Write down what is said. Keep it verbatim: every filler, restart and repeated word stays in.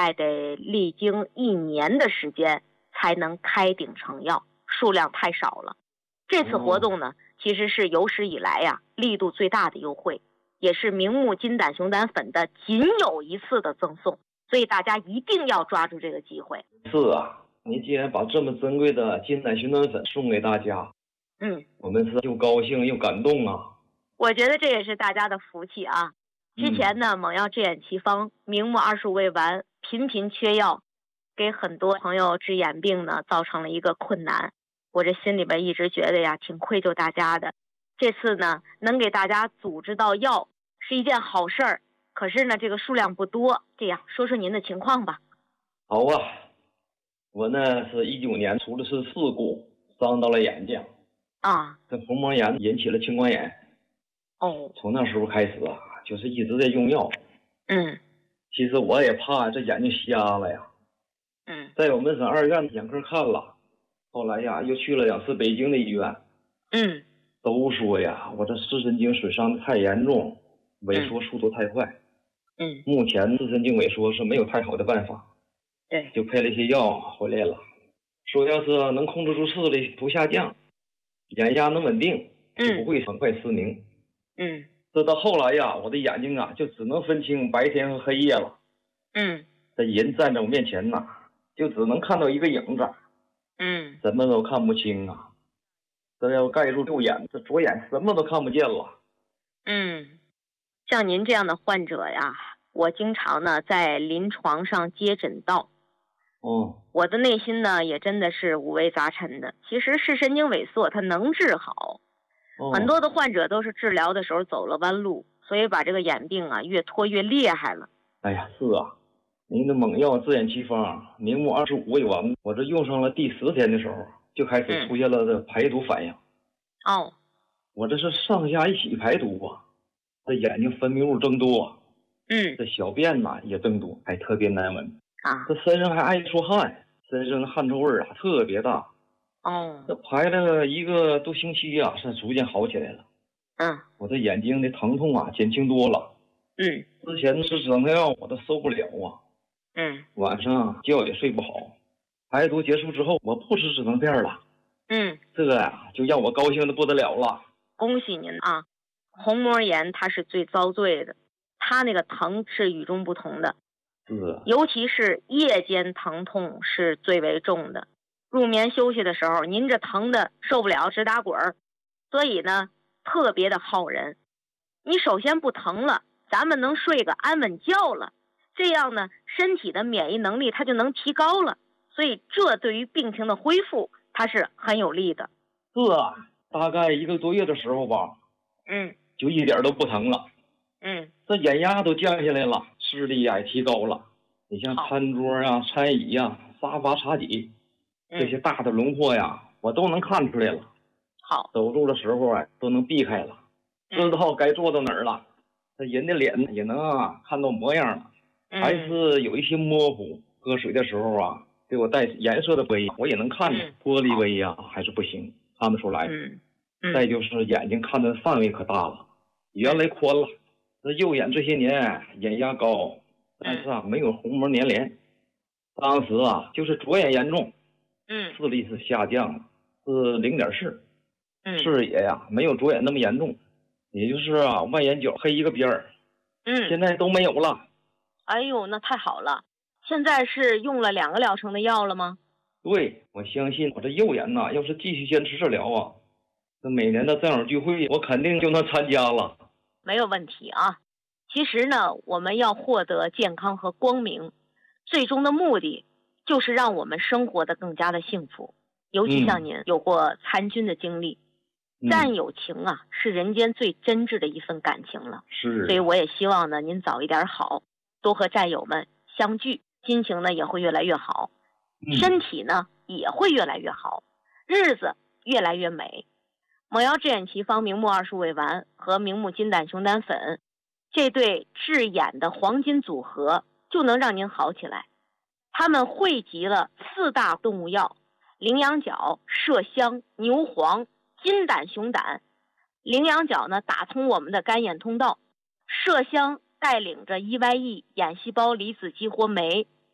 概得历经一年的时间才能开顶成药，数量太少了。这次活动呢，其实是有史以来呀、啊、力度最大的优惠，也是明目金胆熊胆粉的仅有一次的赠送，所以大家一定要抓住这个机会。 是啊，你既然把这么珍贵的金胆熊胆粉送给大家， 嗯， 我们是又高兴又感动啊。 我觉得这也是大家的福气啊。之前呢，猛药治眼奇方明目二十五味丸频频缺药，给很多朋友治眼病呢造成了一个困难。我这心里边一直觉得呀，挺愧疚大家的。这次呢，能给大家组织到药是一件好事儿，可是呢，这个数量不多。这样说说您的情况吧。 好啊，我呢是一九年出了次事故，伤到了眼睛啊， 这虹膜炎引起了青光眼。 哦， 从那时候开始啊，就是一直在用药。 嗯， 其实我也怕这眼睛瞎了呀。 嗯， 在我们省二院眼科看了，后来呀又去了两次北京的医院。 嗯， 都说呀，我这视神经损伤太严重，萎缩速度太快。 嗯， 目前视神经萎缩是没有太好的办法。 对， 就配了一些药回来了，说要是能控制住视力不下降，眼压能稳定，就不会很快失明。 嗯， 这到后来呀，我的眼睛啊就只能分清白天和黑夜了。 嗯， 这人站在我面前呐，就只能看到一个影子。 嗯， 什么都看不清啊。这要盖住右眼，这左眼什么都看不见了。 嗯，像您这样的患者呀，我经常呢在临床上接诊到。 哦， 我的内心呢也真的是五味杂陈的。其实视神经萎缩它能治好， 哦很多的患者都是治疗的时候走了弯路，所以把这个眼病啊越拖越厉害了。 哎呀，是啊，您的猛药治眼奇方明目二十五味丸，我这用上了第十天的时候，就开始出现了这排毒反应。 嗯、哦， 我这是上下一起排毒啊，这眼睛分泌物增多， 嗯， 这小便呐也增多，还特别难闻啊， 这身上还爱出汗，身上的汗臭味啊特别大。 哦， 这排了一个多星期啊，是逐渐好起来了。 嗯， 我这眼睛的疼痛啊减轻多了。 嗯， 之前吃止疼药我都受不了啊， 嗯， 晚上觉也睡不好。排毒结束之后，我不吃止疼片了。 嗯， 这个呀、啊、就让我高兴的不得了了。 恭喜您啊！虹膜炎它是最遭罪的，它那个疼是与众不同的。 是， 尤其是夜间疼痛是最为重的。入眠休息的时候，您这疼的受不了，直打滚儿，所以呢，特别的耗人。你首先不疼了，咱们能睡个安稳觉了，这样呢，身体的免疫能力它就能提高了，所以这对于病情的恢复，它是很有利的。 是啊，大概一个多月的时候吧， 嗯， 就一点都不疼了。 嗯， 这眼压都降下来了，视力也提高了。你像餐桌啊、餐椅呀、沙发、茶几，这些大的轮廓呀，嗯、我都能看出来了。 好， 走路的时候啊，都能避开了，知道该坐到哪儿了。这人的脸也能啊看到模样了，还是有一些模糊。喝水的时候啊，给我带颜色的杯，我也能看着。玻璃杯呀、啊、还是不行，看不出来。 嗯嗯、 再就是眼睛看的范围可大了，原来宽了。这右眼这些年眼压高，但是啊没有虹膜粘连。当时啊就是左眼严重， 嗯， 视力是下降了，是零点四， 嗯， 视野呀没有左眼那么严重，也就是啊外眼角黑一个边儿， 嗯， 现在都没有了。 哎呦，那太好了！现在是用了两个疗程的药了吗？ 对，我相信我这右眼呐，要是继续坚持治疗啊，这每年的战友聚会我肯定就能参加了。 没有问题啊。其实呢，我们要获得健康和光明，最终的目的就是让我们生活得更加的幸福。尤其像您有过参军的经历， 嗯、 战友情啊，是人间最真挚的一份感情了。 是， 所以我也希望呢，您早一点好，多和战友们相聚，心情呢也会越来越好， 嗯、 身体呢也会越来越好，日子越来越美。猛药治眼奇方明目二十五味丸和明目金胆熊胆粉，这对治眼的黄金组合就能让您好起来。它们汇集了四大动物药：羚羊角、麝香、牛黄、金胆熊胆。羚羊角呢打通我们的干眼通道，麝香带领着 E Y E 眼细胞离子激活酶